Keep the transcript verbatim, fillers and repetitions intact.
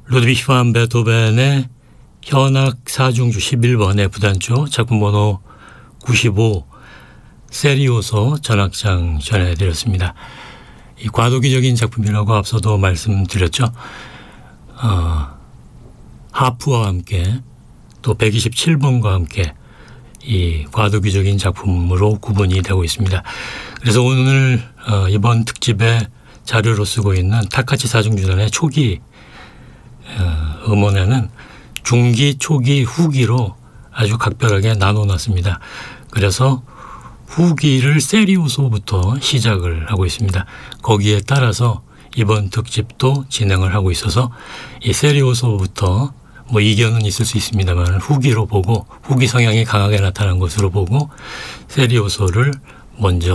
루드비히 van 베토벤의 현악 사중주 십일 번의 부단조 작품 번호 구십오 세리오소 전악장 전해드렸습니다. 이 과도기적인 작품이라고 앞서도 말씀드렸죠. 어, 하프와 함께 또 백이십칠 번과 함께 이 과도기적인 작품으로 구분이 되고 있습니다. 그래서 오늘 어, 이번 특집의 자료로 쓰고 있는 타카치 사중주단의 초기 어, 음원에는 중기, 초기, 후기로 아주 각별하게 나눠놨습니다. 그래서 후기를 세리오소부터 시작을 하고 있습니다. 거기에 따라서 이번 특집도 진행을 하고 있어서 이 세리오소부터 뭐 이견은 있을 수 있습니다만 후기로 보고 후기 성향이 강하게 나타난 것으로 보고 세리오소를 먼저